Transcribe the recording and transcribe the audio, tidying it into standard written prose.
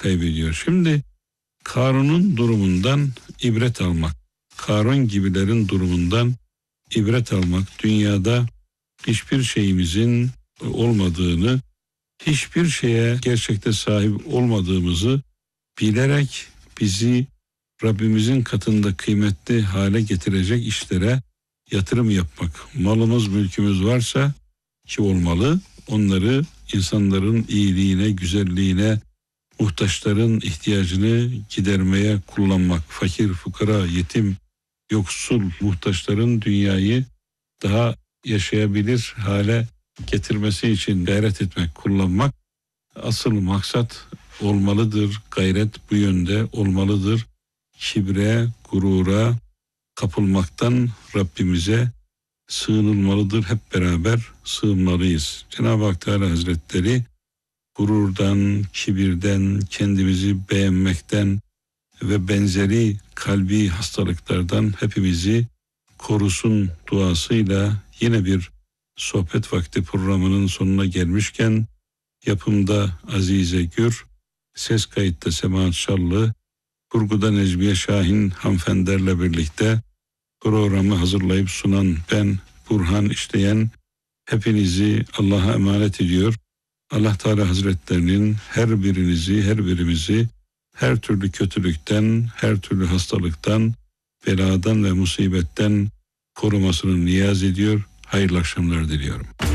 kaybediyor. Şimdi Karun'un durumundan ibret almak, Karun gibilerin durumundan ibret almak, dünyada hiçbir şeyimizin olmadığını, hiçbir şeye gerçekte sahip olmadığımızı bilerek bizi Rabbimizin katında kıymetli hale getirecek işlere yatırım yapmak. Malımız, mülkümüz varsa ki olmalı, onları insanların iyiliğine, güzelliğine, muhtaçların ihtiyacını gidermeye kullanmak. Fakir, fukara, yetim, yoksul muhtaçların dünyayı daha yaşayabilir hale getirmesi için gayret etmek, kullanmak asıl maksat olmalıdır. Gayret bu yönde olmalıdır. Kibre, gurura kapılmaktan Rabbimize sığınılmalıdır. Hep beraber sığınmalıyız. Cenab-ı Hak Teala Hazretleri gururdan, kibirden, kendimizi beğenmekten ve benzeri kalbi hastalıklardan hepimizi korusun duasıyla yine bir sohbet vakti programının sonuna gelmişken yapımda Azize Gür, ses kayıtta Semahat Şallı, kurguda Necmiye Şahin hanımefendilerle birlikte programı hazırlayıp sunan ben Burhan İşleyen hepinizi Allah'a emanet ediyor. Allah Teala Hazretlerinin her birimizi her türlü kötülükten, her türlü hastalıktan, beladan ve musibetten korumasını niyaz ediyor. Hayırlı akşamlar diliyorum.